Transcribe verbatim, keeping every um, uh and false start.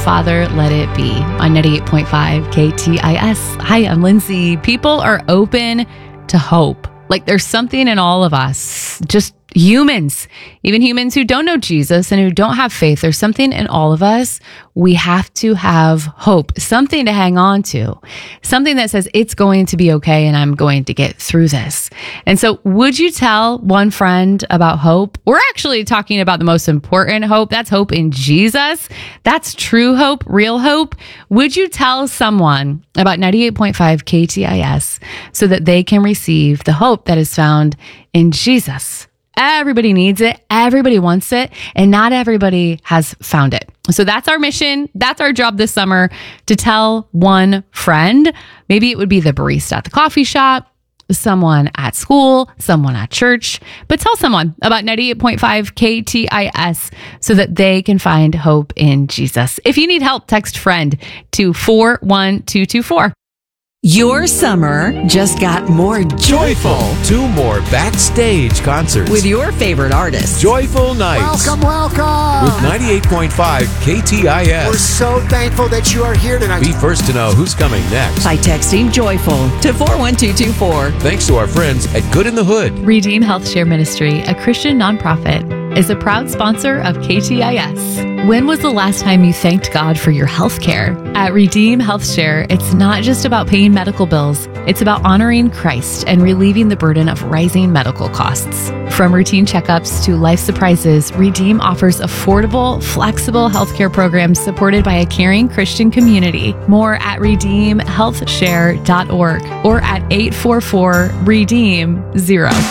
Father, let it be on ninety-eight point five K T I S. Hi, I'm Lindsay. People are open to hope. Like there's something in all of us, just humans, even humans who don't know Jesus and who don't have faith. There's something in all of us. We have to have hope, something to hang on to, something that says it's going to be okay and I'm going to get through this. And so would you tell one friend about hope? We're actually talking about the most important hope. That's hope in Jesus. That's true hope, real hope. Would you tell someone about ninety-eight point five K T I S so that they can receive the hope that is found in Jesus? Everybody needs it. Everybody wants it. And not everybody has found it. So that's our mission. That's our job this summer, to tell one friend. Maybe it would be the barista at the coffee shop, someone at school, someone at church, but tell someone about ninety-eight point five K T I S so that they can find hope in Jesus. If you need help, text friend to four one two two four. Your summer just got more joyful. Two more backstage concerts with your favorite artists. Joyful Nights. Welcome, welcome. With ninety-eight point five K T I S. We're so thankful that you are here tonight. Be first to know who's coming next by texting Joyful to four one two two four. Thanks to our friends at Good in the Hood. Redeem Health Share Ministry, a Christian nonprofit, is a proud sponsor of K T I S. When was the last time you thanked God for your health care? At Redeem Health Share, it's not just about paying medical bills. It's about honoring Christ and relieving the burden of rising medical costs. From routine checkups to life surprises, Redeem offers affordable, flexible healthcare programs supported by a caring Christian community. More at redeem health share dot org or at eight four four redeem zero.